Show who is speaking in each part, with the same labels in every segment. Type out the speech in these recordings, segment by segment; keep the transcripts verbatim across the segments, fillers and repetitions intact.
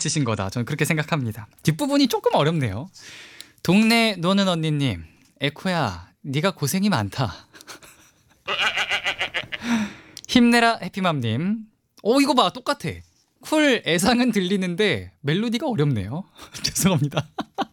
Speaker 1: 맞히신 거다. 저는 그렇게 생각합니다. 뒷부분이 조금 어렵네요. 동네 노는 언니님, 에코야, 네가 고생이 많다. 힘내라 해피맘님. 오, 이거 봐, 똑같아. 쿨 애상은 들리는데 멜로디가 어렵네요. 죄송합니다.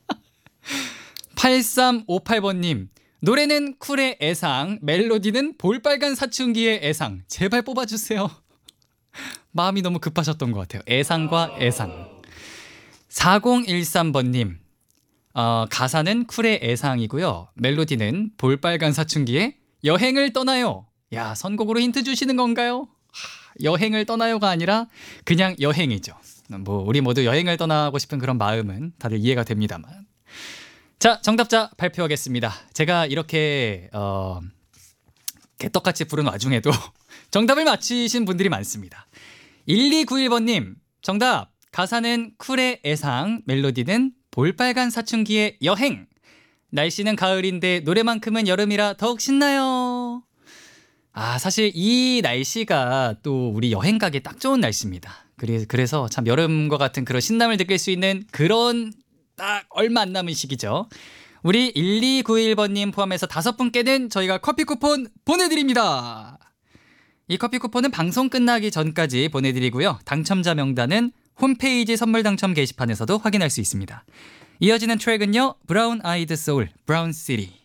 Speaker 1: 팔삼오팔 번님, 노래는 쿨의 애상, 멜로디는 볼빨간 사춘기의 애상. 제발 뽑아주세요. 마음이 너무 급하셨던 것 같아요. 애상과 애상. 사공일삼 번님, 어, 가사는 쿨의 애상이고요. 멜로디는 볼빨간 사춘기의 여행을 떠나요. 야, 선곡으로 힌트 주시는 건가요? 하, 여행을 떠나요가 아니라 그냥 여행이죠. 뭐 우리 모두 여행을 떠나고 싶은 그런 마음은 다들 이해가 됩니다만. 자, 정답자 발표하겠습니다. 제가 이렇게 어, 개떡같이 부른 와중에도 정답을 맞히신 분들이 많습니다. 일이구일 번님, 정답. 가사는 쿨의 애상, 멜로디는 볼빨간 사춘기의 여행. 날씨는 가을인데 노래만큼은 여름이라 더욱 신나요. 아, 사실 이 날씨가 또 우리 여행 가기 딱 좋은 날씨입니다. 그래- 그래서 참 여름과 같은 그런 신남을 느낄 수 있는 그런 딱 얼마 안 남은 시기죠. 우리 일이구일 번님 포함해서 다섯 분께는 저희가 커피 쿠폰 보내드립니다. 이 커피 쿠폰은 방송 끝나기 전까지 보내드리고요. 당첨자 명단은 홈페이지 선물 당첨 게시판에서도 확인할 수 있습니다. 이어지는 트랙은요, 브라운 아이드 소울, 브라운 시티.